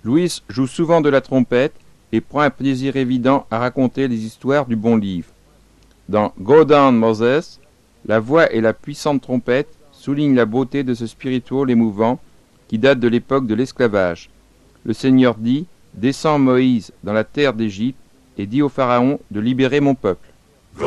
Louis joue souvent de la trompette et prend un plaisir évident à raconter les histoires du bon livre. Dans Go Down Moses, la voix et la puissante trompette soulignent la beauté de ce spirituel émouvant qui date de l'époque de l'esclavage. Le Seigneur dit « Descends Moïse dans la terre d'Égypte et dis au Pharaon de libérer mon peuple ».